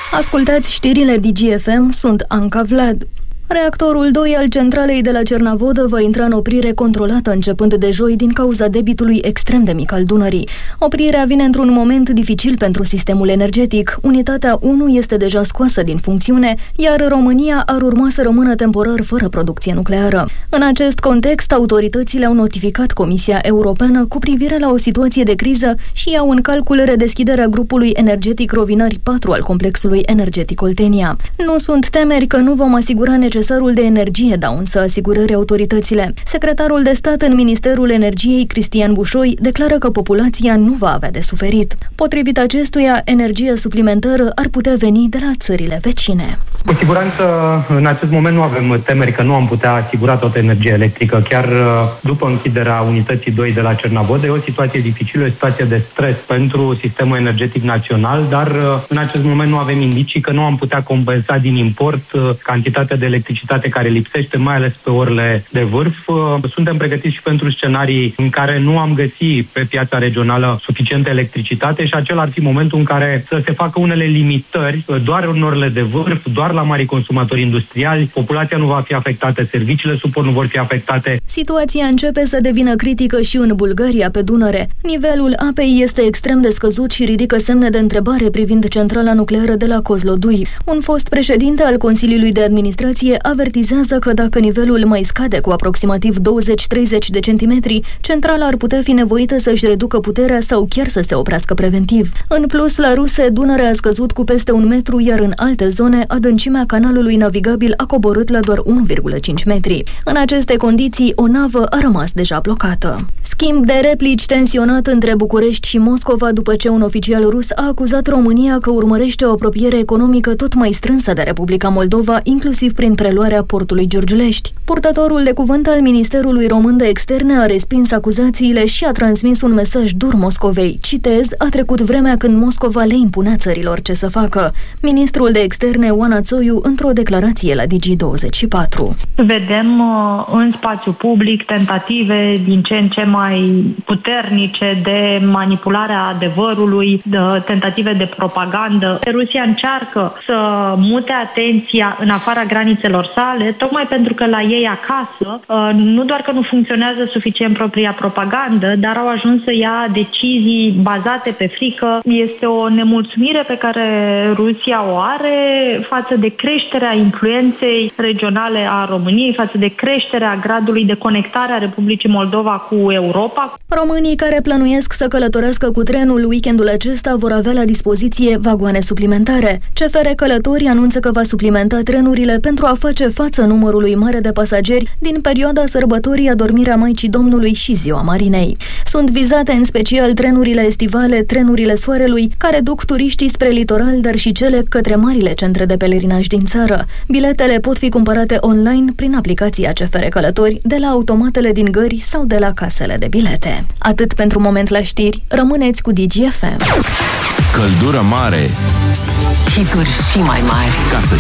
Ascultați știrile DGFM, sunt Anca Vlad. Reactorul 2 al centralei de la Cernavodă va intra în oprire controlată începând de joi din cauza debitului extrem de mic al Dunării. Oprirea vine într-un moment dificil pentru sistemul energetic. Unitatea 1 este deja scoasă din funcțiune, iar România ar urma să rămână temporar fără producție nucleară. În acest context, autoritățile au notificat Comisia Europeană cu privire la o situație de criză și iau în calcul redeschiderea grupului energetic Rovinari 4 al complexului energetic Oltenia. Nu sunt temeri că nu vom asigura necesarul de energie, dau însă asigurări autoritățile. Secretarul de stat în Ministerul Energiei, Cristian Bușoi, declară că populația nu va avea de suferit. Potrivit acestuia, energie suplimentară ar putea veni de la țările vecine. Cu siguranță, în acest moment nu avem temeri că nu am putea asigura toată energia electrică. Chiar după închiderea unității 2 de la Cernavodă, e o situație dificilă, o situație de stres pentru sistemul energetic național, dar în acest moment nu avem indicii că nu am putea compensa din import cantitatea de electricitate care lipsește, mai ales pe orele de vârf. Suntem pregătiți și pentru scenarii în care nu am găsit pe piața regională suficientă electricitate și acela ar fi momentul în care să se facă unele limitări doar în orele de vârf, doar la mari consumatori industriali. Populația nu va fi afectată, serviciile suport nu vor fi afectate. Situația începe să devină critică și în Bulgaria, pe Dunăre. Nivelul apei este extrem de scăzut și ridică semne de întrebare privind centrala nucleară de la Kozlodui. Un fost președinte al Consiliului de Administrație avertizează că dacă nivelul mai scade cu aproximativ 20-30 de centimetri, centrala ar putea fi nevoită să-și reducă puterea sau chiar să se oprească preventiv. În plus, la Ruse, Dunărea a scăzut cu peste 1 metru, iar în alte zone, adâncimea canalului navigabil a coborât la doar 1,5 metri. În aceste condiții, o navă a rămas deja blocată. Schimb de replici tensionat între București și Moscova după ce un oficial rus a acuzat România că urmărește o apropiere economică tot mai strânsă de Republica Moldova, inclusiv prin preluarea portului Giurgiulești. Purtătorul de cuvânt al Ministerului Român de Externe a respins acuzațiile și a transmis un mesaj dur Moscovei. Citez, a trecut vremea când Moscova le impunea țărilor ce să facă. Ministrul de Externe, Oana Țoiu, într-o declarație la Digi24. Vedem în spațiu public tentative din ce în ce mai puternice de manipulare a adevărului, de tentative de propagandă. Rusia încearcă să mute atenția în afara granițelor sale, tocmai pentru că la ei acasă nu doar că nu funcționează suficient propria propagandă, dar au ajuns să ia decizii bazate pe frică. Este o nemulțumire pe care Rusia o are față de creșterea influenței regionale a României, față de creșterea gradului de conectare a Republicii Moldova cu Europa. Românii care plănuiesc să călătorească cu trenul weekendul acesta vor avea la dispoziție vagoane suplimentare. CFR Călători anunță că va suplimenta trenurile pentru a face față numărului mare de pasageri din perioada sărbătorii Adormirea Maicii Domnului și Ziua Marinei. Sunt vizate în special trenurile estivale, trenurile soarelui, care duc turiștii spre litoral, dar și cele către marile centre de pelerinaj din țară. Biletele pot fi cumpărate online prin aplicația CFR Călători, de la automatele din gări sau de la casele de bilete. Atât pentru moment la știri, rămâneți cu DGFM. Căldură mare, hituri și mai mari. Ca să